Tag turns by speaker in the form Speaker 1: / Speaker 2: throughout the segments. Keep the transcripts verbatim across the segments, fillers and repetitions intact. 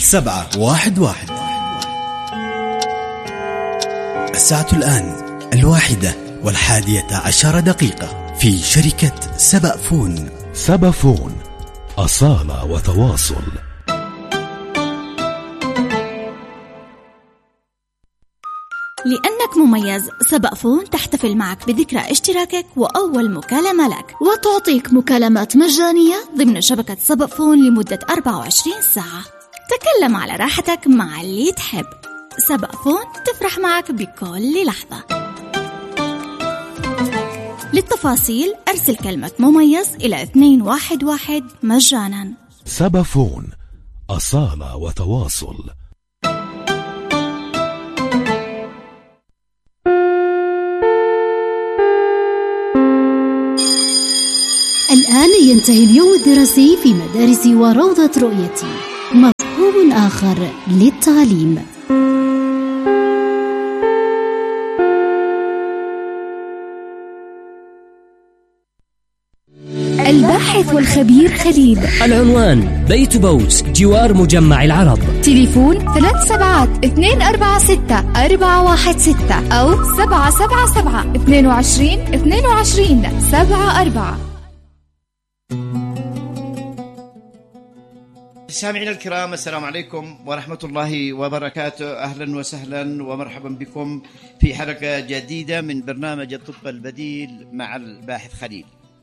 Speaker 1: سبعة واحد واحد. الساعة الآن الواحدة والحادية عشر دقيقة في شركة سبأفون.
Speaker 2: سبأفون، أصالة وتواصل.
Speaker 3: لأنك مميز، سبأفون تحتفل معك بذكرى اشتراكك وأول مكالمة لك، وتعطيك مكالمات مجانية ضمن شبكة سبأفون لمدة أربعة وعشرين ساعة. تكلم على راحتك مع اللي تحب. سبأفون تفرح معك بكل لحظة. للتفاصيل أرسل كلمة مميز إلى اثنين واحد واحد مجانا.
Speaker 2: سبأفون، أصالة وتواصل.
Speaker 4: الآن ينتهي اليوم الدراسي في مدارس وروضة رؤيتي. مفهوم آخر للتعليم.
Speaker 5: الباحث والخبير خليل.
Speaker 6: العنوان بيت بوس جوار مجمع العرب.
Speaker 5: تليفون ثلاث سبعات اثنين أربعة ستة أربعة واحد ستة أو سبعة سبعة سبعة اثنين وعشرين اثنين وعشرين سبعة أربعة.
Speaker 7: سامعينا الكرام، السلام عليكم ورحمة الله وبركاته. أهلا وسهلا ومرحبا بكم في حلقة جديدة من برنامج الطب البديل مع الباحث خليل.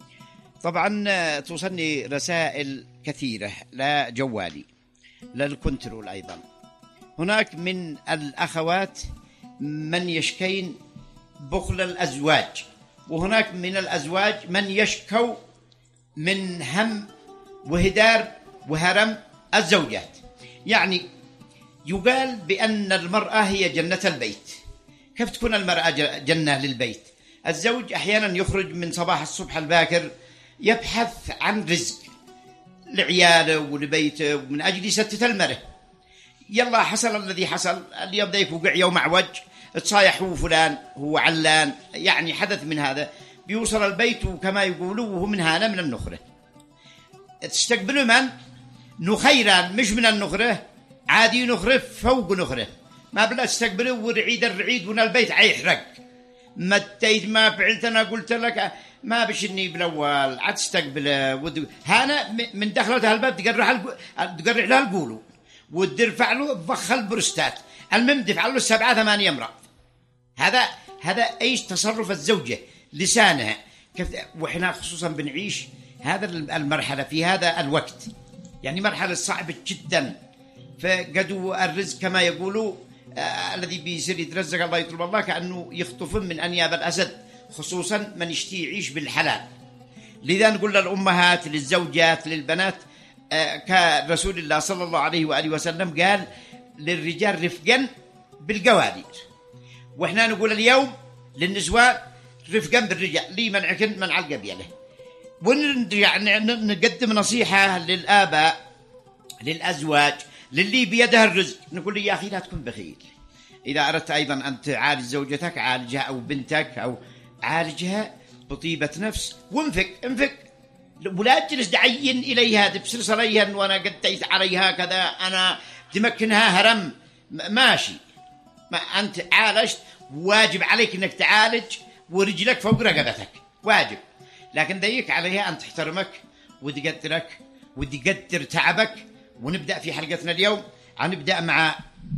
Speaker 7: طبعا توصلني رسائل كثيرة لا جوالي للكنترول أيضا. هناك من الأخوات من يشكين بخل الأزواج، وهناك من الأزواج من يشكوا من هم وهدار وهرم الزوجات. يعني يقال بأن المرأة هي جنة البيت. كيف تكون المرأة جنة للبيت؟ الزوج أحيانا يخرج من صباح الصبح الباكر يبحث عن رزق لعياله ولبيته ومن أجل يستت المرأة. يلا حصل الذي حصل، اليوم ذيك وقع يوم عوج، تصايح هو فلان هو علان، يعني حدث من هذا، بيوصل البيت وكما يقولوا وهو من هانا من النخرة. تستقبلوا من؟ نخيران، مش من النخرة، عادي نخرة فوق نخرة. ما بلا تستقبلوا ورعيد الرعيد ون البيت عيحرق. متيت ما فعلت أنا قلت لك ما بشني بالأول عاد تستقبله ود... هانا من دخلتها الباب تقرح الج... تقرح لها القولو وترفع له بخ البرستات. المهم دفع له سبعة ثمانية امرأة. هذا هذا ايش تصرف الزوجة لسانها كيف. وإحنا خصوصا بنعيش هذا المرحلة في هذا الوقت، يعني مرحلة صعبة جدا. فقدوا الرزق كما يقولوا آه الذي بيصير يترزق الله يطلب الله كأنه يخطف من أنياب الأسد، خصوصا من يشتي يعيش بالحلال. لذا نقول للأمهات للزوجات للبنات آه كرسول الله صلى الله عليه وآله وسلم قال للرجال رفقا بالقوارير، وإحنا نقول اليوم للنسوان رفقا بالرجال، لي منعكن من على القبيلة. ونرجع نقدم نصيحة للآباء للأزواج للي بيدها الرزق، نقول يا أخي لا تكون بخيل. إذا أردت أيضا أن تعالج زوجتك عالجها أو بنتك أو عالجها بطيبة نفس وانفق انفق، ولا تجلس دعين إليها تبسرس عليها وأنا قديت عليها كذا أنا تمكنها هرم. ماشي، ما أنت عالجت واجب عليك أنك تعالج ورجلك فوق رقبتك واجب، لكن ذيك عليها أن تحترمك وتقدرك وتقدر تعبك. ونبدأ في حلقتنا اليوم، هنبدأ مع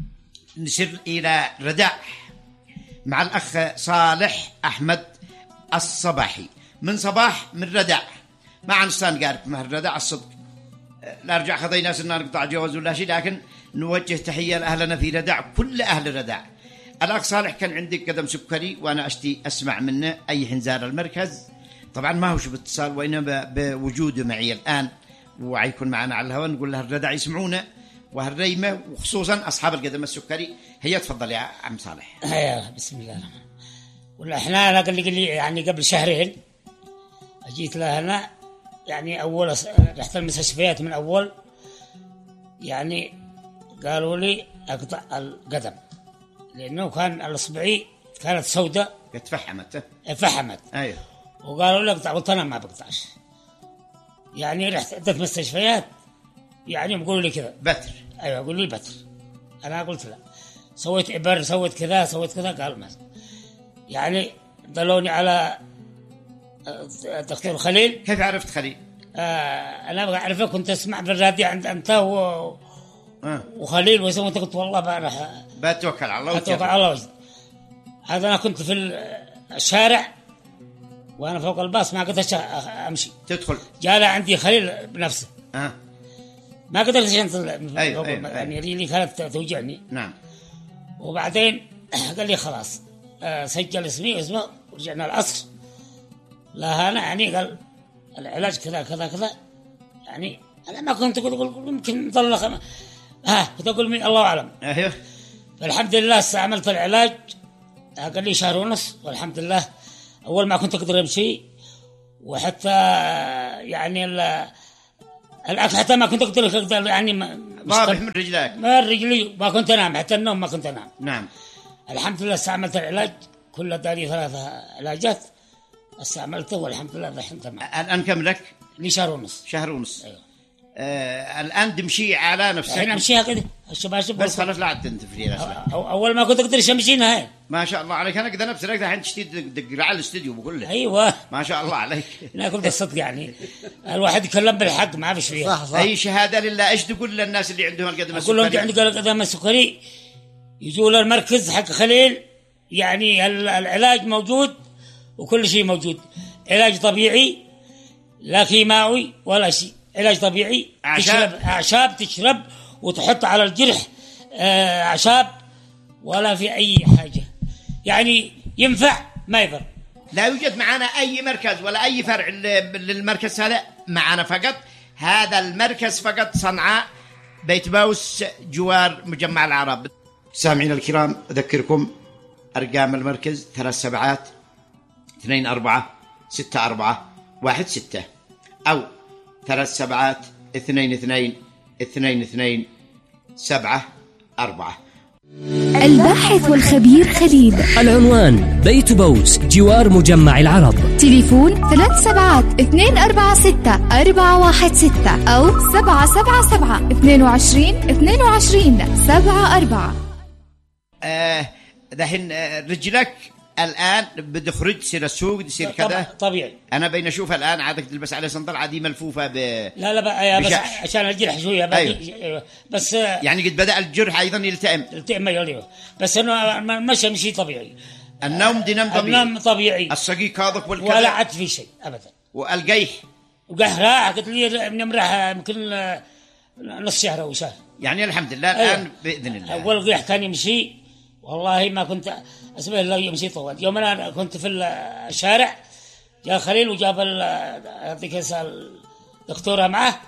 Speaker 7: نسر إلى رداء مع الأخ صالح أحمد الصباحي من صباح من رداء. ما عن ستان قارب مع الرداء الصدق، لا أرجع خطينا سنة نقطع جواز ولا شيء، لكن نوجه تحية لأهلنا في رداء كل أهل رداء. الأخ صالح كان عندك قدم سكري وأنا أشتي أسمع منه أي حنزار المركز. طبعا ما هو شو باتصال وإنما بوجوده معي الآن وعيكون معنا على الهواء. نقول له الرداء يسمعونه وهالريمة وخصوصا أصحاب القدم السكري. هي تفضل يا عم صالح.
Speaker 8: هيا بسم الله الرحمن. ولا إحنا أنا قال لي قال لي يعني قبل شهرين أجيت له هنا، يعني أول رحت المستشفيات من أول، يعني قالوا لي أقطع القدم لأنه كان الإصبعي كانت سوداء
Speaker 7: قد فحمت
Speaker 8: فحمت
Speaker 7: أيوه،
Speaker 8: وقالوا لي أقطع، قلت أنا ما بقطعش. يعني رحت عدة مستشفيات يعني يقولوا لي كذا
Speaker 7: بتر.
Speaker 8: ايوه يقولوا لي بتر. انا قلت لا، سويت ابر، سويت كذا سويت كذا، قال ما. يعني دلوني على الدكتور خليل.
Speaker 7: كيف عرفت خليل؟
Speaker 8: آه انا اعرفه، كنت اسمع بالراديو عند انت و...
Speaker 7: آه.
Speaker 8: وخليل ويسوي. انت قلت والله بروح
Speaker 7: بتوكل على الله
Speaker 8: بتوكل على الله وجد. هذا انا كنت في الشارع وانا فوق الباص ما قدرت امشي
Speaker 7: تدخل.
Speaker 8: جاء عندي خليل بنفسه
Speaker 7: آه.
Speaker 8: ما قدرت انزل.
Speaker 7: أيوة أيوة
Speaker 8: يعني رجلي كانت توجعني.
Speaker 7: نعم.
Speaker 8: وبعدين قال لي خلاص آه سجل اسمي واسمه، ورجعنا العصر. لا انا يعني قال العلاج كذا كذا كذا. يعني انا ما كنت اقول يمكن نطلع خم... ها كنت اقول مين الله اعلم.
Speaker 7: ايوه.
Speaker 8: فالحمد لله استعملت العلاج. قال لي شهر ونص والحمد لله. اول ما كنت اقدر امشي، وحتى يعني الاكل حتى ما كنت اقدر يعني
Speaker 7: ضابح من رجلك.
Speaker 8: ما رجلي ما كنت انام، حتى النوم ما كنت انام.
Speaker 7: نعم.
Speaker 8: الحمد لله استعملت العلاج كله، داري ثلاثة علاجات استعملته والحمد لله الحين تمام.
Speaker 7: الآن كم لك؟
Speaker 8: لي شهر ونص.
Speaker 7: شهر ونص.
Speaker 8: أيوه.
Speaker 7: آه الآن تمشي على نفسك.
Speaker 8: الحين أمشيها كده الشباشب
Speaker 7: بس خلاص لا عاد تنتفري
Speaker 8: أو أول ما كنت أقدر أمشينا هاي.
Speaker 7: ما شاء الله عليك. أنا كذا نفسك الحين تشتي تقرأ على الاستوديو بقول لك.
Speaker 8: أيوة
Speaker 7: ما شاء الله عليك.
Speaker 8: لا كل بالصدق يعني الواحد يتكلم بالحق ما فيش فيها.
Speaker 7: صح صح. أي شهادة لله. إيش تقول للناس اللي عندهم القدم السكري؟
Speaker 8: أقول لهم اللي عندهم القدم السكري يجوا للمركز حق خليل. يعني العلاج موجود وكل شيء موجود. علاج طبيعي لا كيماوي ولا شيء، علاج طبيعي.
Speaker 7: أعشاب.
Speaker 8: تشرب أعشاب تشرب وتحط على الجرح أعشاب ولا في أي حاجة. يعني ينفع ما يضر.
Speaker 7: لا يوجد معنا أي مركز ولا أي فرع للمركز هذا معنا، فقط هذا المركز فقط صنعاء بيت باوس جوار مجمع العرب. سامعين الكرام أذكركم أرقام المركز: ثلاث سبعات اثنين أربعة ستة أربعة واحد ستة، أو ثلاث سبعات اثنين اثنين اثنين اثنين سبعة أربعة.
Speaker 5: الباحث والخبير خليل.
Speaker 6: العنوان: بيت بوس جوار مجمع العرب.
Speaker 5: تليفون ثلاث سبعات اثنين أربعة ستة أربعة واحد ستة أو سبعة سبعة سبعة اثنين وعشرين اثنين وعشرين سبعة أربعة.
Speaker 7: آه دحين رجلك الآن بده يخرج تصير السوق تصير كذا
Speaker 8: طبيعي.
Speaker 7: أنا بين أشوفها الآن عادك تلبس عليه صندل عادي ملفوفة ب
Speaker 8: لا لا بقى بس عشان الجرح شوية بقى.
Speaker 7: أيوه.
Speaker 8: بس
Speaker 7: يعني قد بدأ الجرح أيضا يلتئم
Speaker 8: يلتئم أيوه. بس إنه مشى مشي طبيعي.
Speaker 7: النوم دي نوم طبيعي.
Speaker 8: النوم طبيعي.
Speaker 7: الصقيق هذاك والكذا
Speaker 8: ولا عاد في شيء أبدا.
Speaker 7: والقيح
Speaker 8: وقيح راح قلت لي نمرح يمكن نص شهر أو شهر.
Speaker 7: يعني الحمد لله
Speaker 8: أيوه.
Speaker 7: الآن بإذن الله.
Speaker 8: أول قيح كان يمشي والله ما كنت أسمع الله يمشي طوال. يوم أنا كنت في الشارع جاء خليل وجاب هذيك الدكتورة معه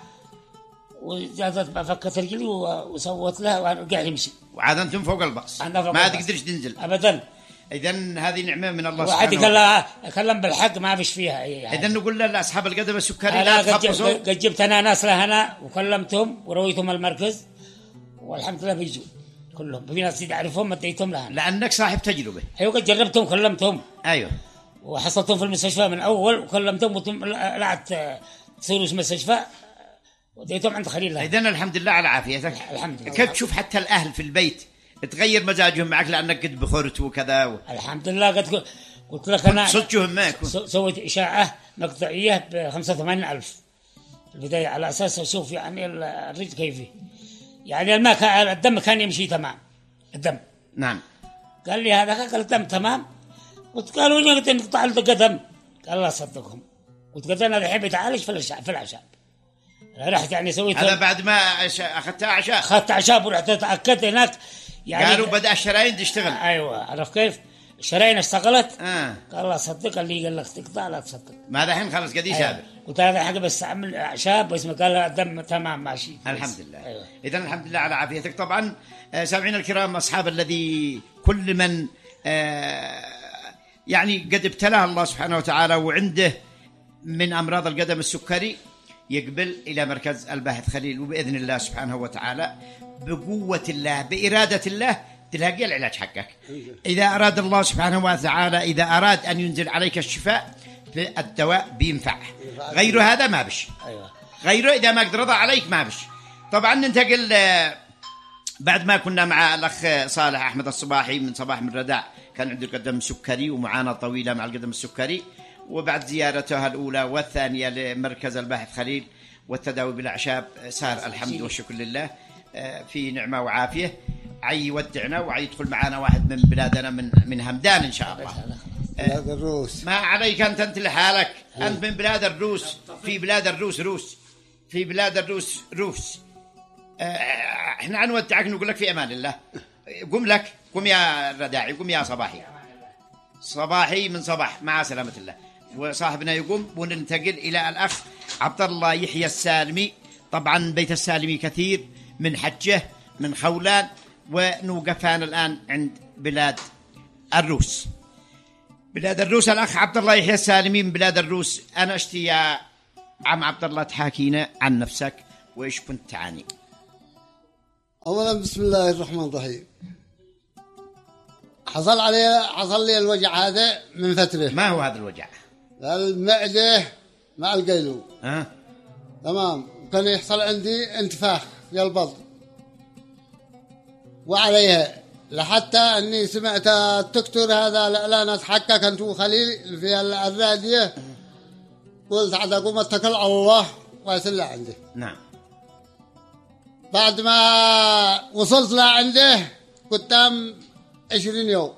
Speaker 8: وجازت فكت رجلي وسوت له وأنا قاعد يمشي.
Speaker 7: وعاد أنتم فوق الباص ما تقدرش تنزل
Speaker 8: أبدا.
Speaker 7: إذن هذه نعمة من الله
Speaker 8: سبحانه وتعالى.
Speaker 7: وعاد
Speaker 8: أكلم بالحق ما فيش فيها أي حاجة.
Speaker 7: إذن نقول لأصحاب القدم السكري
Speaker 8: لا تخبصوا. قد جبت أنا ناس لهنا وكلمتهم ورويتهم المركز والحمد لله بيجوا كلهم. في ناس يعرفهم اديتهم لها
Speaker 7: لانك صاحب تجربه.
Speaker 8: ايوه قد جربتهم كلمتهم.
Speaker 7: ايوه
Speaker 8: وحصلتهم في المستشفى من اول وكلمتهم لا تصيروا في المستشفى وديتهم عند خليل.
Speaker 7: اذن الحمد لله على عافيتك.
Speaker 8: الحمد لله.
Speaker 7: كيف تشوف حتى الاهل في البيت تغير مزاجهم معك لانك قد بخرت وكذا و...
Speaker 8: الحمد لله. قد قلت لك انا
Speaker 7: صدقهم معك
Speaker 8: سويت اشاعه مقطعيه ب خمسة وثمانين ألف في البدايه على اساس اشوف يعني الرجل كيفي. يعني الماء كان الدم كان يمشي تمام الدم.
Speaker 7: نعم.
Speaker 8: قال لي هذا قال الدم تمام. قلت قالوا لي قلت نقطع القدم. قال لا صدقهم. قلت قلت انا الحين بتعالج في الأشعاب في الأعشاب. رحت يعني سويت
Speaker 7: هذا بعد ما اخذت اعشاب.
Speaker 8: اخذت اعشاب ورحت اتاكدت هناك
Speaker 7: يعني قالوا بدا الشرايين تشتغل.
Speaker 8: ايوه عرفت كيف الشرايين اشتغلت.
Speaker 7: آه.
Speaker 8: قال لا صدق. قال لي قال لك تقطع لا تصدق.
Speaker 7: ما الحين خلص قد يسابر. أيوة.
Speaker 8: قلت هذا حاجه بس اعمل اعشاب واسمه قال الدم تمام ماشي.
Speaker 7: الحمد لله.
Speaker 8: أيوة.
Speaker 7: اذا الحمد لله على عافيتك. طبعا سامعين الكرام اصحاب الذي كل من آه يعني قد ابتلاه الله سبحانه وتعالى وعنده من امراض القدم السكري يقبل إلى مركز الباحث خليل وبإذن الله سبحانه وتعالى بقوة الله بإرادة الله تلاقي العلاج حقك. إذا أراد الله سبحانه وتعالى إذا أراد أن ينزل عليك الشفاء الدواء بينفع. غير هذا ما بش. غيره إذا ما قدر رضى عليك ما بش. طبعا ننتقل بعد ما كنا مع الأخ صالح أحمد الصباحي من صباح من الرداع، كان عنده القدم السكري ومعاناة طويلة مع القدم السكري، وبعد زيارتها الأولى والثانية لمركز الباحث خليل والتداوي بالأعشاب صار الحمد والشكر لله في نعمة وعافية. عي يودعنا وعي يدخل معنا واحد من بلادنا من من همدان إن شاء الله.
Speaker 9: بلاد الروس.
Speaker 7: ما عليك أنت أنت لحالك، أنت من بلاد الروس. في بلاد الروس روس في بلاد الروس روس احنا عنودعك نقول لك في امان الله. قم لك، قم يا رداعي، قم يا صباحي. صباحي من صباح مع سلامة الله، وصاحبنا يقوم. وننتقل الى الاخ عبد الله يحيى السالمي. طبعا بيت السالمي كثير من حجه من خولان، ونوقف هنا الان عند بلاد الروس. بلاد الروس الاخ عبد الله يحيى السالمي من بلاد الروس. انا اشتي يا عم عبد الله تحاكينا عن نفسك وايش كنت تعاني.
Speaker 9: اولا بسم الله الرحمن الرحيم. حصل علي حصل لي الوجع هذا من فتره.
Speaker 7: ما هو هذا الوجع؟
Speaker 9: المعده مع القيلو.
Speaker 7: أه؟
Speaker 9: تمام. كان يحصل عندي انتفاخ في البطن وعليها، لحتى اني سمعت الدكتور هذا الاعلانات حقه كنت خليل في الراديو، قلت عاد اقوم اتكل على الله واسلع عنده.
Speaker 7: نعم.
Speaker 9: بعد ما وصلت له عنده قدام عشرين يوم،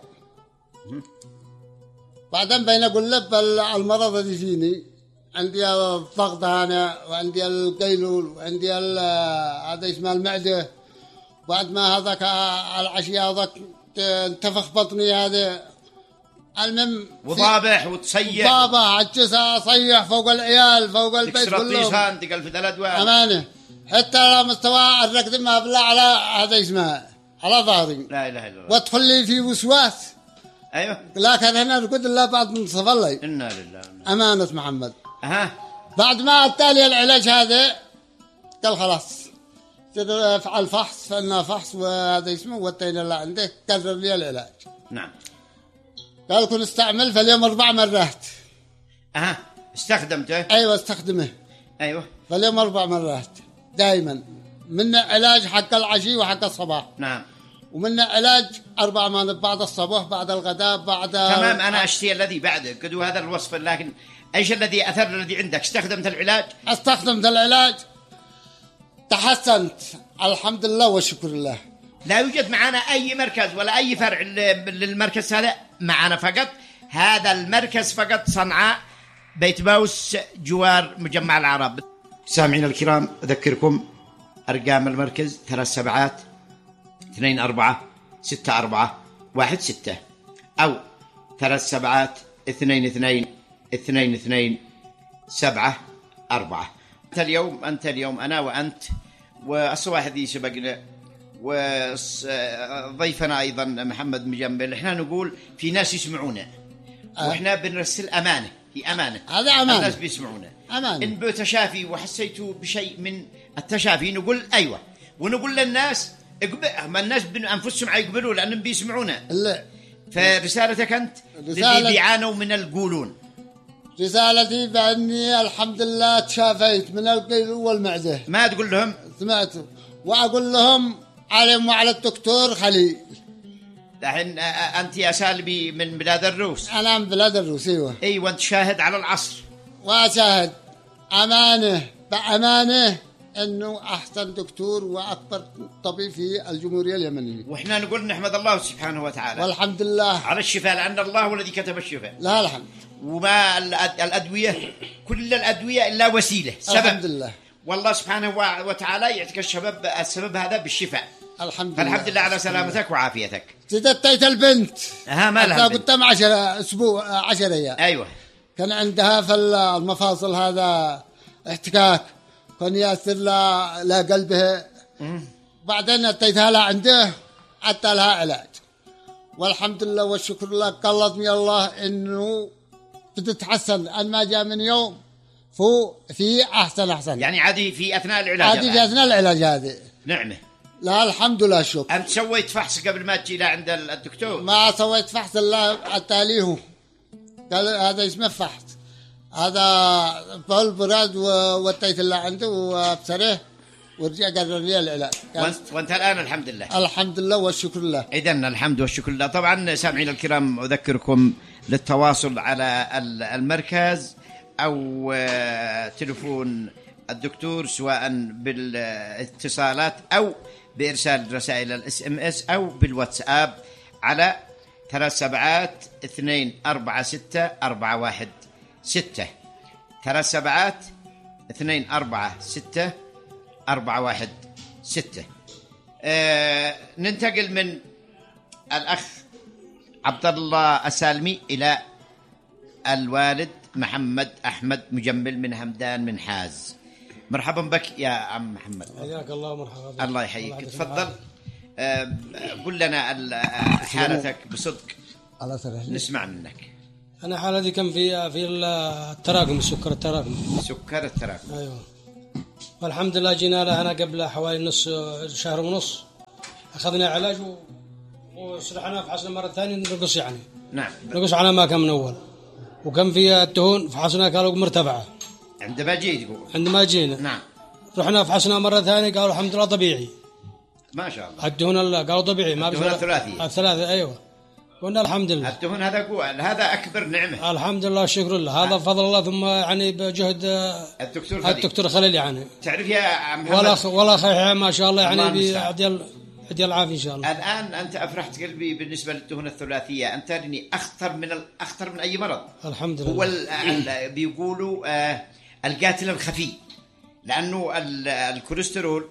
Speaker 9: بعدين بين اقول له المرض اللي فيني، عندي الضغط انا وعندي القيلول وعندي هذا اسمه المعده. بعد ما هذاك العشيه هذاك انتفخ بطني هذا. المهم
Speaker 7: وضابح وتصيح
Speaker 9: ضابح عجز اصيح فوق العيال فوق البيت كله.
Speaker 7: تكسر الطيسان تقل في ثلاث وعد
Speaker 9: امانه، حتى على مستوى الركض ما بالله على هذا اسمه على ظهري.
Speaker 7: لا اله الا الله.
Speaker 9: وادخل لي في وسواس.
Speaker 7: ايوه.
Speaker 9: لكن هنا ركض الله بعد من صفر لي.
Speaker 7: انا لله
Speaker 9: امانه محمد.
Speaker 7: اها.
Speaker 9: بعد ما التالي العلاج هذا قال خلاص فعل فحص، فعلنا فحص وهذا اسمه ودينا اللي عنده كرر لي العلاج.
Speaker 7: نعم.
Speaker 9: قال كن استعمل في اليوم اربع مرات.
Speaker 7: اها. استخدمته؟
Speaker 9: ايوه استخدمه.
Speaker 7: ايوه.
Speaker 9: في اليوم اربع مرات دائما، من علاج حق العشي وحق الصباح.
Speaker 7: نعم.
Speaker 9: ومن علاج اربع مرات بعد الصباح بعد الغداء بعد.
Speaker 7: تمام. انا اشتي الذي بعده قدو هذا الوصف، لكن ايش الذي اثر الذي عندك؟ استخدمت العلاج؟
Speaker 9: استخدمت العلاج تحسنت الحمد لله والشكر لله.
Speaker 7: لا يوجد معنا أي مركز ولا أي فرع للمركز هذا معنا، فقط هذا المركز فقط صنعاء بيت باوس جوار مجمع العرب. سامعين الكرام أذكركم أرقام المركز ثلاث سبعات اثنين أربعة ستة أربعة واحد ستة، أو ثلاث سبعات اثنين اثنين اثنين اثنين سبعة أربعة. أنت اليوم أنت اليوم أنا وأنت والصباح ذي سبقنا وضيفنا أيضا محمد مجمل. إحنا نقول في ناس يسمعونا أه. وإحنا بنرسل أمانة، هي أمانة،
Speaker 9: هذا أمانة،
Speaker 7: الناس بيسمعونا
Speaker 9: أمانة.
Speaker 7: إن بتشافي وحسيتوا بشيء من التشافي نقول أيوة، ونقول للناس اقبل، ما الناس أنفسهم يقبلوا لأنهم بيسمعونا.
Speaker 9: لا.
Speaker 7: فرسالتك أنت
Speaker 9: رسالة
Speaker 7: اللي بيعانوا من القولون.
Speaker 9: رسالتي بأني الحمد لله تشافيت من القيلول والمعدة.
Speaker 7: ما تقول لهم؟
Speaker 9: سمعتوا. وأقول لهم عليهم وعلى الدكتور خليل.
Speaker 7: الحين أنت يا سالمي من بلاد الروس.
Speaker 9: أنا من بلاد الروس. أيوة.
Speaker 7: أيوة. أنت شاهد على العصر.
Speaker 9: وأشاهد أمانة بأمانة أنه أحسن دكتور وأكبر طبيب في الجمهورية اليمنية.
Speaker 7: وإحنا نقول نحمد الله سبحانه وتعالى
Speaker 9: والحمد لله
Speaker 7: على الشفاء، لأن الله هو الذي كتب الشفاء.
Speaker 9: لا الحمد.
Speaker 7: وما الأدوية كل الأدوية إلا وسيلة سبب.
Speaker 9: الحمد لله.
Speaker 7: والله سبحانه وتعالى يعطيك السبب السبب هذا بالشفاء.
Speaker 9: الحمد
Speaker 7: لله. الحمد لله على سلامتك وعافيتك.
Speaker 9: زدتيت البنت.
Speaker 7: ها ما لها
Speaker 9: البنت. قدام عشرة أسبوع عشرة أيام.
Speaker 7: أيوة.
Speaker 9: كان عندها في المفاصل هذا احتكاك، كان يأثر لا لا قلبها. بعدين أتيتها لها عنده حتى لها علاج، والحمد لله والشكر لله. قلتني الله إنه بتتحسن. أن ما جاء من يوم فو في أحسن أحسن.
Speaker 7: يعني عادي في أثناء العلاج.
Speaker 9: عادي في أثناء العلاج هذه.
Speaker 7: نعمة.
Speaker 9: لا الحمد لله شكر.
Speaker 7: أنت سويت فحص قبل ما تجي لعند الدكتور؟
Speaker 9: ما سويت فحص إلا التاليه قال هذا اسمه فحص، هذا فول براد ووديت اللي عنده وابصره ورجع قرر لي العلاج.
Speaker 7: وانت, وانت الآن الحمد لله.
Speaker 9: الحمد لله والشكر لله.
Speaker 7: إذن الحمد والشكر لله. طبعا سامعين الكرام أذكركم للتواصل على المركز أو تلفون الدكتور سواء بالاتصالات أو بإرسال رسائل الاس ام اس أو بالواتساب على ثلاث سبعات اثنين أربعة ستة أربعة واحد ستة ثلاث سبعات اثنين أربعة ستة أربعة واحد ستة. آه ننتقل من الأخ عبد الله السالمي إلى الوالد محمد أحمد مجمل من همدان من حاز. مرحبا بك يا عم محمد.
Speaker 10: حياك الله ومرحبا بك.
Speaker 7: الله يحييك. تفضل آه قل لنا حالتك بصدق نسمع منك.
Speaker 10: أنا حالتي كم في في التراكم السكر التراكم
Speaker 7: سكر التراكم.
Speaker 10: أيوة والحمد لله جينا له أنا قبل حوالي نص شهر ونص أخذنا علاج وسرحنا فحصنا مرة ثانية نقص يعني
Speaker 7: نعم
Speaker 10: نقص على ما كان من أول وكم في الدهون فحصنا قالوا مرتفعة
Speaker 7: عندما جيت يقول
Speaker 10: عندما جينا
Speaker 7: نعم
Speaker 10: رحنا فحصنا مرة ثانية قالوا الحمد لله طبيعي
Speaker 7: ما شاء الله
Speaker 10: الدهون قالوا طبيعي ما
Speaker 7: الدهون الثلاثية
Speaker 10: الثلاثة أيوة قلنا الحمد لله
Speaker 7: الدهون هذا قوة هذا أكبر نعمة
Speaker 10: الحمد لله والشكر لله هذا فضل الله ثم يعني بجهد
Speaker 7: الدكتور خليل
Speaker 10: الدكتور خليل يعني
Speaker 7: تعرف يا محمد
Speaker 10: ولا خ... ولا خير ما شاء الله يعني بيعطي يدي العافية إن شاء الله.
Speaker 7: الآن أنت أفرحت قلبي بالنسبة للدهون الثلاثية أنت ترني أخطر من الأخطر من أي مرض
Speaker 10: الحمد لله
Speaker 7: هو ال... بيقولوا آه القاتل الخفي لأنه ال... الكوليسترول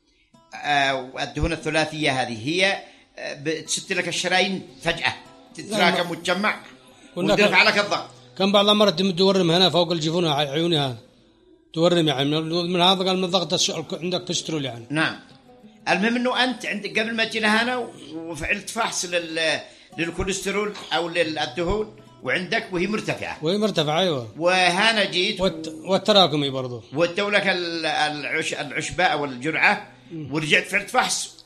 Speaker 7: آه والدهون الثلاثية هذه هي آه بتشد لك الشرايين فجأة تتراكم وتجمع وترفع لك الضغط.
Speaker 10: كم بعض المرات تورم هنا فوق الجفون عيونها تورم يعني من هذا قال من ضغط عندك كوليسترول يعني.
Speaker 7: نعم المهم انه انت عندك قبل ما تجينا هنا وفعلت فحص لل للكوليسترول او للدهون وعندك وهي مرتفعه
Speaker 10: وهي مرتفعه ايوه
Speaker 7: وهنا جيت
Speaker 10: والت... والتراكمي برضه
Speaker 7: ودوا لك العش... العشباء والجرعه ورجعت فعلت فحص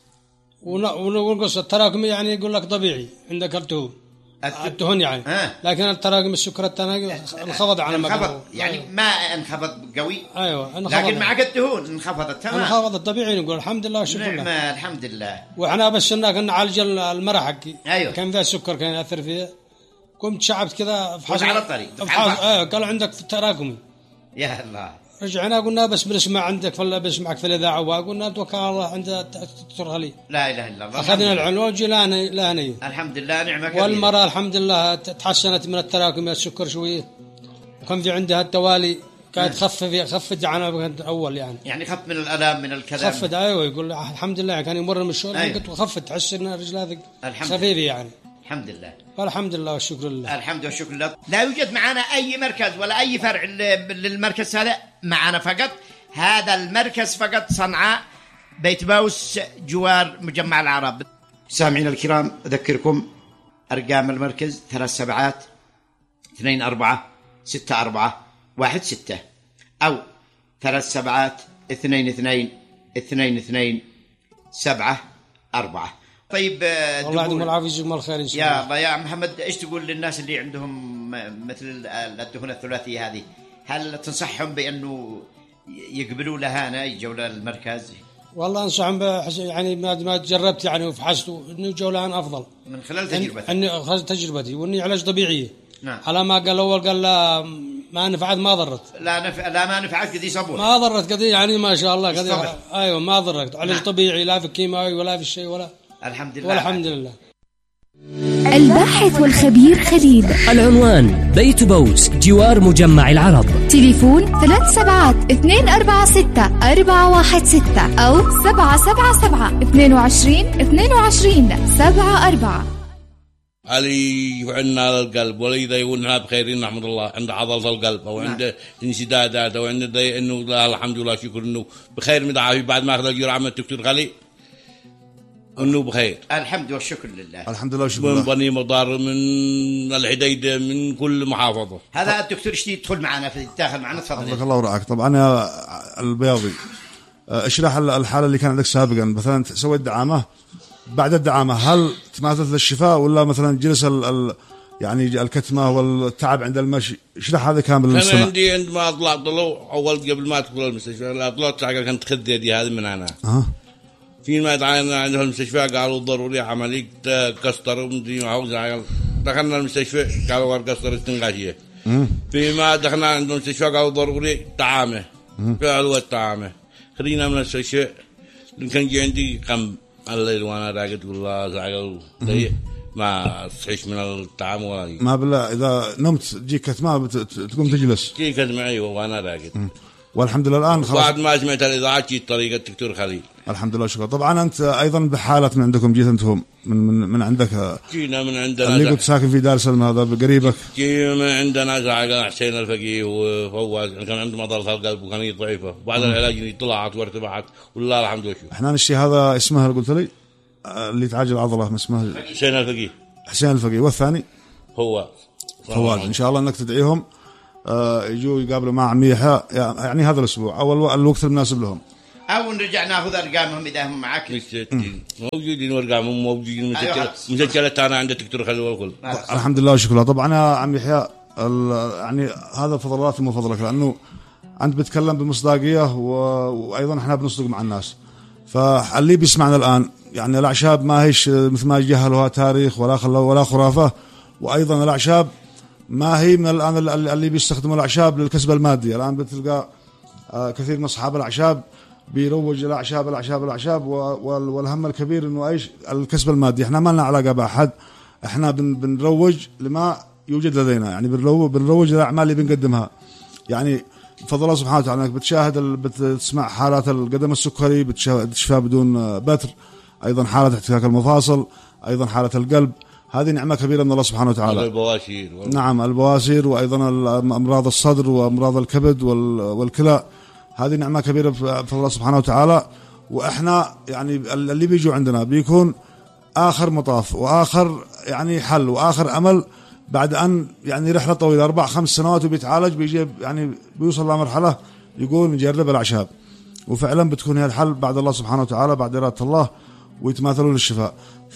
Speaker 10: ونقص التراكمي يعني يقول لك طبيعي عندك الدهون الدهون يعني
Speaker 7: آه.
Speaker 10: لكن التراكم السكر الثاني انخفض على ما
Speaker 7: انخفض يعني ما انخفض قوي
Speaker 10: ايوه
Speaker 7: انخفض لكن معك الدهون انخفضت تمام
Speaker 10: انخفضت طبيعي نقول الحمد لله والشكر لله
Speaker 7: نعم الحمد لله.
Speaker 10: واحنا بس انك نعالج المرة حقي
Speaker 7: ايوه
Speaker 10: كان فيها السكر كان ياثر فيها قمت شعبت كذا
Speaker 7: فحص على الطريق
Speaker 10: ايوه قال عندك تراكمي
Speaker 7: يا الله
Speaker 10: رجعنا قلنا بس بنسمع عندك ولا بنسمعك في الاذاعه وقلنا توكل على الله عند الدكتور خليل
Speaker 7: لا اله الا الله
Speaker 10: اخذنا العنوان وجينا لهنا
Speaker 7: الحمد لله نعمه كبيره
Speaker 10: والمراه الحمد لله تحسنت من التراكم السكر شويه وكان في عندها التوالي كانت تخفف خفت عن اول يعني
Speaker 7: يعني خف من الالام من الكلام
Speaker 10: خفت ايوه يقول الحمد لله كان يمر من الشغل أيوة. كنت خفت تحس ان رجلها خفيفه يعني
Speaker 7: الحمد لله
Speaker 10: والحمد لله والشكر لله
Speaker 7: الحمد والشكر لله. لا يوجد معنا أي مركز ولا أي فرع للمركز هذا معنا فقط هذا المركز فقط صنعاء بيت باوس جوار مجمع العرب. سامعين الكرام أذكركم أرقام المركز ثلاث سبعات اثنين أربعة ستة أربعة واحد ستة أو ثلاث سبعات اثنين اثنين اثنين اثنين سبعة أربعة. طيب
Speaker 10: الله يعطيكم العافيه ويجزيكم الخير ان شاء الله.
Speaker 7: يا الله يا محمد ايش تقول للناس اللي عندهم مثل الدهون الثلاثيه هذه هل تنصحهم بانه يقبلوا لها هنا يجوا للمركز؟
Speaker 10: والله انصحهم يعني ما جربت يعني وفحصت انه يجوا لها افضل
Speaker 7: من خلال تجربتي
Speaker 10: اني خلال تجربتي واني علاج طبيعي.
Speaker 7: نعم.
Speaker 10: على ما قال اول قال لا ما نفعت ما ضرت
Speaker 7: لا نف... لا ما نفعت قضيه صبور
Speaker 10: ما ضرت قضيه يعني ما شاء الله قضيه ايوه ما ضرت علاج نعم. طبيعي لا في كيماوي ولا في شيء ولا
Speaker 7: الحمد لله
Speaker 10: والحمد لله.
Speaker 5: الباحث والخبير خليل.
Speaker 6: العنوان بيت بوس جوار مجمع العرب.
Speaker 5: تليفون ثلاث سبعات اثنين أربعة ستة أربعة واحد ستة أو سبعة سبعة سبعة اثنين وعشرين اثنين وعشرين سبعة أربعة.
Speaker 11: علي وعندنا القلب وليدا يقولنا بخيرين نحمد الله عند عضلة القلب أو عند انسدادات أو عند إنه لا الحمد لله شكر إنه بخير مدعاه بعد ما أخذ الجرعة من الدكتور خليل انه بخير
Speaker 7: الحمد والشكر لله.
Speaker 11: الحمد لله والشكر لله. من بني مضار من الحديدة من كل محافظة.
Speaker 7: هذا الدكتور اشتي يدخل معنا في الداخل معنا تفضل.
Speaker 12: حفظك الله ورعاك. طبعا يا البياضي اشرح الحالة اللي كان عندك سابقا مثلا سويت دعامة بعد الدعامة هل تماثلت للشفاء ولا مثلا جلس يعني الكتمة والتعب عند المشي، اشرح هذا كامل
Speaker 11: أنا
Speaker 12: للمستمع.
Speaker 11: عندي عندما أطلع طلوع أول قبل ما أدخل المستشفى لا طلعت حاجة كانت خذ يدي هذه من أنا
Speaker 12: أه.
Speaker 11: في ما يتعاينا عندهم المستشفى قالوا ضروري عملية كسر ومدري عاوز. دخلنا المستشفى قالوا ورقة كسر استنقاشية. فيما دخلنا عندهم المستشفى قالوا ضروري طعامه فعلوا الطعامه. خلينا من المستشفى كان جي عندي قم الليل وانا راقد والله زعل ما تصحيش من الطعام ولا
Speaker 12: ما بالله. اذا نمت تجيك كتمه تقوم تجلس
Speaker 11: تجيك كتمه ايوه وانا راقد.
Speaker 12: والحمد لله الان
Speaker 11: خلاص بعد ما سمعت الاذاعه جيت طريقه الدكتور خليل.
Speaker 12: الحمد لله شكرا. طبعا انت ايضا بحاله من عندكم جيت انتم من من, من عندك
Speaker 11: جينا من عندنا
Speaker 12: اللي كنت ساكن في دار سلمى هذا بقريبك.
Speaker 11: جينا من عندنا زعل حسين الفقيه وفواز كان عنده مضره القلب وكان ضعيفه بعد العلاج طلعت وارتفعت والله الحمد لله.
Speaker 12: احنا الشيء هذا اسمه اللي قلت لي اللي تعالج العضله اسمه
Speaker 11: حسين الفقيه.
Speaker 12: حسين الفقيه والثاني
Speaker 11: هو
Speaker 12: فواز. ان شاء الله انك تدعيهم آه يجوا يقابلوا مع عمي يحيى يعني هذا الاسبوع او الوقت المناسب لهم.
Speaker 7: او نرجع ناخذ ارقامهم اذا هم معك.
Speaker 11: موجودين وارقامهم موجودين مسجله مسجله انا عند الدكتور خليل والكل.
Speaker 12: الحمد لله وشكرا. طبعا يا عمي يحيى يعني هذا فضلات من فضلك لانه انت بتتكلم بمصداقيه وايضا احنا بنصدق مع الناس. فاللي بيسمعنا الان يعني الاعشاب ما هيش مثل ما جهلوها تاريخ ولا خلوا ولا خرافه. وايضا الاعشاب ما هي من الان اللي بيستخدموا الاعشاب للكسب المادي. الان بتلقى كثير من اصحاب الاعشاب بيروج الاعشاب الاعشاب الاعشاب والهم الكبير انه ايش الكسب المادي. احنا ما لنا علاقه باحد. احنا بنروج لما يوجد لدينا يعني بنروج للاعمال اللي بنقدمها. يعني بفضل الله سبحانه وتعالى انك بتشاهد بتسمع حالات القدم السكري بتشفى بدون بتر. ايضا حاله احتكاك المفاصل ايضا حاله القلب. هذه نعمة كبيرة من الله سبحانه وتعالى.
Speaker 11: البواسير
Speaker 12: نعم البواسير وأيضا أمراض الصدر وأمراض الكبد والكلى. هذه نعمة كبيرة بفضل الله سبحانه وتعالى. وإحنا يعني اللي بيجوا عندنا بيكون آخر مطاف وآخر يعني حل وآخر أمل بعد أن يعني رحلة طويلة أربع خمس سنوات وبيتعالج بيجي يعني بيوصل لمرحلة يقول نجرب الأعشاب. وفعلا بتكون هي الحل بعد الله سبحانه وتعالى بعد إرادة الله ويتماثلون للشفاء.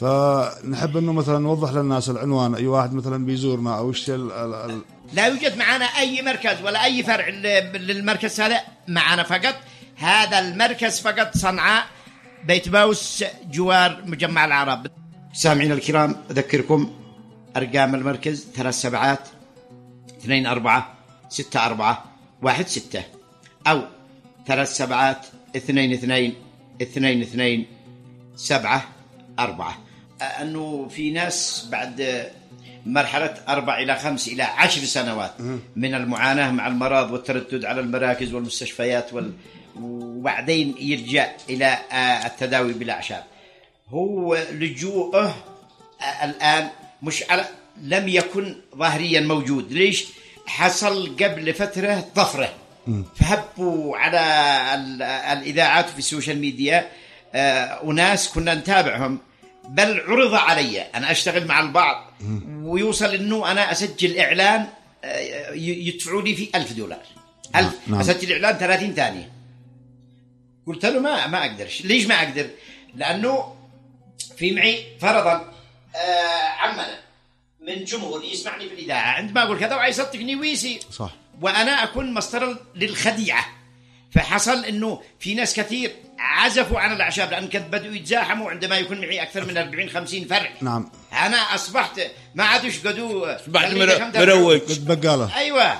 Speaker 12: فنحب انه مثلا نوضح للناس العنوان اي واحد مثلا بيزورنا او ايش ال... ال...
Speaker 7: لا يوجد معنا اي مركز ولا اي فرع للمركز هذا معنا فقط هذا المركز فقط صنعاء بيت باوس جوار مجمع العرب. سامعين الكرام اذكركم ارقام المركز ثلاث سبعات اثنين أربعة ستة أربعة واحد ستة او ثلاث سبعات اثنين اثنين اثنين اثنين سبعة أربعة. أنه في ناس بعد مرحلة أربع إلى خمس إلى عشر سنوات من المعاناة مع المرض والتردد على المراكز والمستشفيات وال... وبعدين يرجع إلى التداوي بالأعشاب. هو لجوءه الآن مش على لم يكن ظاهريا موجود. ليش؟ حصل قبل فترة طفرة فهبوا على الإذاعات وفي السوشيال ميديا وناس كنا نتابعهم بل عرض علي أنا أشتغل مع البعض ويوصل إنه أنا أسجل إعلان يدفعوا لي في ألف دولار ألف نعم. أسجل إعلان ثلاثين ثانية. قلت له ما ما أقدرش. ليش ما أقدر؟ لأنه في معي فرضا عمنا من جمهور يسمعني في الإذاعة عندما أقول كذا وعايز يصدقني ويسير صح وأنا أكون مصدر للخديعة. فحصل إنه في ناس كثير عزفوا عن الأعشاب لأن كانت بدأوا يتزاحموا عندما يكون معي أكثر من أربعين خمسين فرع.
Speaker 12: نعم
Speaker 7: أنا أصبحت ما عادش قدوا
Speaker 11: بعد مروج
Speaker 12: بقالة.
Speaker 7: أيوة.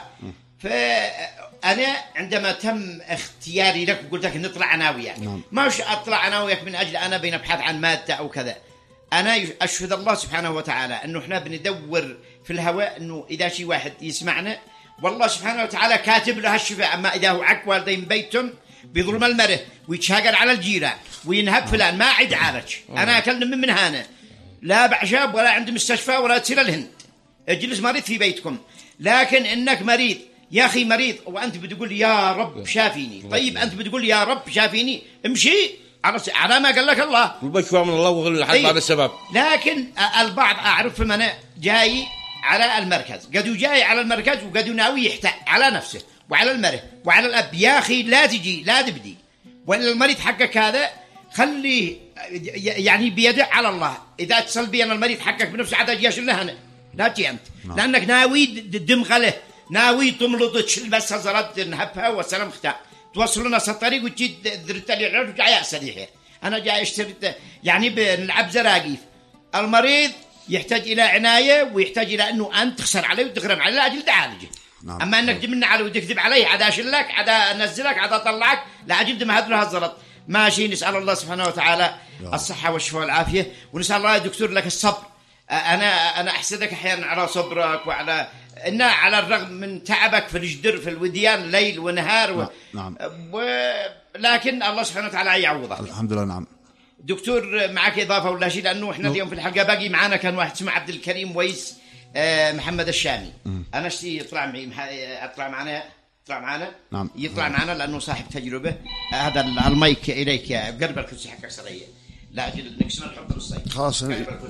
Speaker 7: فأنا عندما تم اختياري لك وقلت لك نطلع عناويك نعم. ما مش أطلع عناويك من أجل أنا بنبحث عن مادة أو كذا. أنا أشهد الله سبحانه وتعالى أنه إحنا بندور في الهواء أنه إذا شي واحد يسمعنا والله سبحانه وتعالى كاتب له الشفاء. أما إذا هو عك والدين بيتهم بظلم المره ويتشاقر على الجيران وينهب فلان ما عد عالج. أنا أكلم من من هنا لا بعشاب ولا عند مستشفى ولا تسير الهند اجلس مريض في بيتكم. لكن إنك مريض يا أخي مريض وأنت بتقول يا رب شافيني. طيب أنت بتقول يا رب شافيني امشي على على ما قال لك الله
Speaker 11: البشوى من الله وغل لحد بعد السبب.
Speaker 7: لكن البعض أعرف من أنا جاي على المركز قدو جاي على المركز وقدو ناوي يحتاج على نفسه وعلى المره وعلى الأب. يا أخي لا تجي لا تبدي وإن المريض حقك هذا خليه يعني بيدع على الله. إذا اتصل بي أنا المريض حقك بنفسه عاد أجي أشيل له أنا لا تجي أنت نعم. لأنك ناوي تدمغ له، ناوي تملط تشيل بس زرد نهبها والسلام ختاء توصلنا الطريق وتجي درت لي العلاج وجاي أسريحه. أنا جاي أشتري يعني بنلعب زراقيف. المريض يحتاج إلى عناية ويحتاج إلى أنه أنت تخسر عليه وتغرم عليه لأجل تعالجه. نعم. أما أنك تمنع عليه وتكذب عليه عدا أشلك عدا أنزلك عدا أطلعك لأجل دم هذا الزلط ماشي. نسأل الله سبحانه وتعالى الصحة والشفاء والعافية، ونسأل الله يا دكتور لك الصبر. أنا أنا أحسدك أحيانا على صبرك وعلى إن على الرغم من تعبك في الجدر في الوديان ليل ونهار و... نعم. ولكن الله سبحانه وتعالى يعوضك الحمد لله. نعم دكتور معك إضافة ولا شيء؟ لأنه إحنا اليوم في الحلقة باقي معنا كان واحد اسمه عبد الكريم ويس آه محمد الشامي. م. أنا اشتي يطلع معي أطلع معنا يطلع معنا نعم. يطلع نعم. معنا لأنه صاحب تجربة. هذا آه المايك إليك يا قرب الكرسي حقك سرية لا أجل نقسم نحط الصيد خلاص.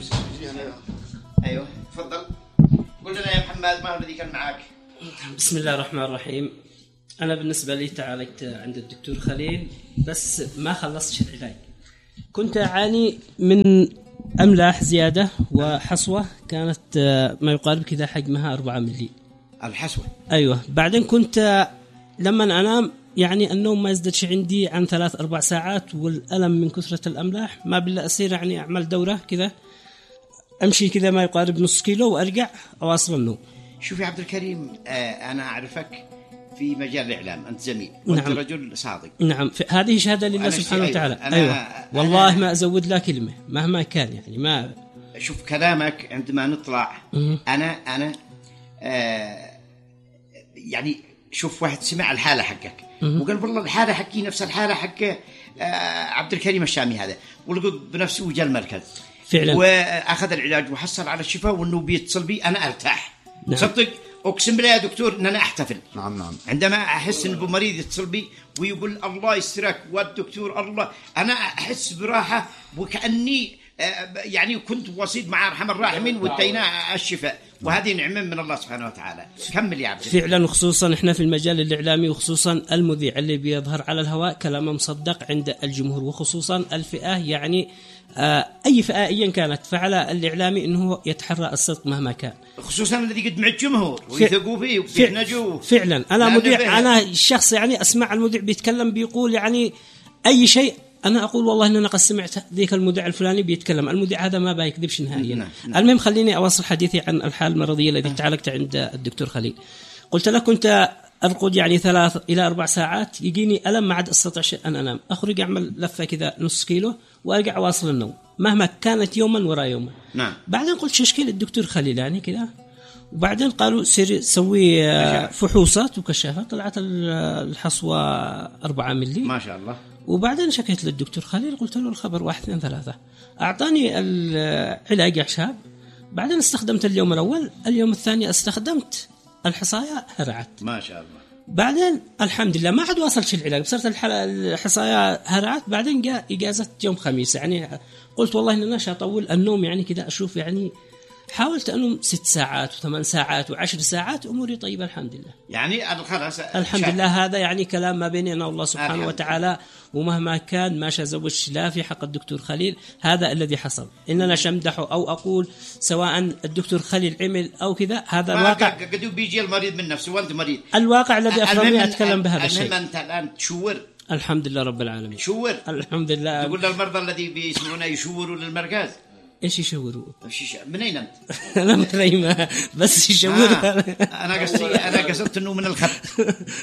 Speaker 7: أيوه تفضل قل لنا يا محمد ما هو الذي كان معك؟
Speaker 13: بسم الله الرحمن الرحيم. أنا بالنسبة لي تعالجت عند الدكتور خليل بس ما خلصت العلاج. كنت أعاني من أملاح زيادة وحصوة كانت ما يقارب كذا حجمها أربعة ملي.
Speaker 7: الحصوة
Speaker 13: أيوة. بعدين كنت لما أنام يعني النوم ما يزددش عندي عن ثلاث أربع ساعات، والألم من كثرة الأملاح ما بالله أصير يعني أعمل دورة كذا أمشي كذا ما يقارب نص كيلو وأرجع أواصل النوم.
Speaker 7: شوفي عبد الكريم آه أنا أعرفك في مجال الإعلام، أنت زميل وأنت نعم. رجل صادق.
Speaker 13: نعم هذه شهادة لله سبحانه وتعالى. أيوة, أيوة. والله ما أزود لا كلمة مهما كان يعني ما.
Speaker 7: شوف كلامك عندما نطلع م- أنا أنا آه يعني شوف واحد سمع الحالة حقك م- وقال والله الحالة حقي نفس الحالة حق آه عبد الكريم الشامي هذا، ولقد بنفسه وجاء المركز فعلا وأخذ العلاج وحصل على الشفاء وأنه بيتصل بي أنا أرتاح. نعم. صدق أقسم بالله يا دكتور أن أنا أحتفل. نعم نعم. عندما أحس أن بمريض يتصل بي ويقول الله يسترك والدكتور الله، أنا أحس براحة وكأني يعني كنت وسيط مع أرحم الراحمين واتينا الشفاء، وهذه نعمة من الله سبحانه وتعالى. كمل يا عبد.
Speaker 13: فعلا وخصوصا إحنا في المجال الإعلامي وخصوصا المذيع اللي بيظهر على الهواء كلامه مصدق عند الجمهور، وخصوصا الفئة يعني آه أي فئة أيا كانت، فعلى الإعلامي إنه يتحرى الصدق مهما كان،
Speaker 7: خصوصا الذي يقدم الجمهور ويثقوا فيه ويحنجوه.
Speaker 13: فعلا أنا مذيع، أنا الشخص يعني أسمع المذيع بيتكلم بيقول يعني أي شيء أنا أقول والله إن أنا قد سمعت ذيك المذيع الفلاني بيتكلم، المذيع هذا ما بيكذبش نهائيا. نعم. نعم. المهم خليني أواصل حديثي عن الحالة المرضية التي تعالجت عند الدكتور خليل. قلت له كنت أرقد يعني ثلاث إلى أربع ساعات يجيني ألم ما عاد أستطيع أن أنام، أخرج أعمل لفة كذا نص كيلو وأرجع أواصل النوم مهما كانت يوما وراء يوما.
Speaker 7: نعم.
Speaker 13: بعدين قلت شو إشكال الدكتور خليل يعني كذا، وبعدين قالوا سيري سوي فحوصات وكشافات، طلعت الحصوة أربعة ملي
Speaker 7: ما شاء الله.
Speaker 13: وبعدين شكيت للدكتور خليل قلت له الخبر واحد اثنين ثلاثة، أعطاني العلاج أعشاب. بعدين استخدمت اليوم الأول، اليوم الثاني استخدمت الحصاية هرعت
Speaker 7: ما شاء الله.
Speaker 13: بعدين الحمد لله ما عاد واصلت العلاج، بصرت الحصاية هرعت. بعدين جاء إجازة يوم خميس، يعني قلت والله إن أنا أطول النوم يعني كذا أشوف، يعني حاولت أنوم ست ساعات وثمان ساعات وعشر ساعات أموري طيبة الحمد لله.
Speaker 7: يعني خلاص
Speaker 13: الحمد شاء. لله. هذا يعني كلام ما بيني أنا والله سبحانه وتعالى، ومهما كان ما شزوش لا في حق الدكتور خليل، هذا الذي حصل. إننا شمدحه أو أقول سواء الدكتور خليل عمل أو كذا، هذا الواقع.
Speaker 7: قد بيجي المريض من نفسه وأنت مريض.
Speaker 13: الواقع الذي أفهمه أتكلم بهذا الشيء.
Speaker 7: المهم أنت الآن تشور.
Speaker 13: الحمد لله رب العالمين.
Speaker 7: شور.
Speaker 13: الحمد لله.
Speaker 7: تقول للمرضى الذي بيسمعونا يشوروا للمركز.
Speaker 13: ايش يشوروا؟
Speaker 7: من اين انت؟
Speaker 13: انا من ريمة بس يشوروا.
Speaker 7: آه. انا قصدي انا قصدت انه من الخط،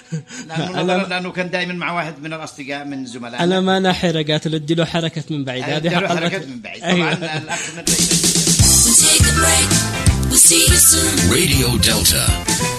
Speaker 7: لانه أنا... لانه كان دائما مع واحد من الاصدقاء من زملائنا.
Speaker 13: انا ما انا حركات له له حركه من بعيد،
Speaker 7: هذه حق حركات من بعيد. طبعا الاخ من ريمة.
Speaker 2: Radio Delta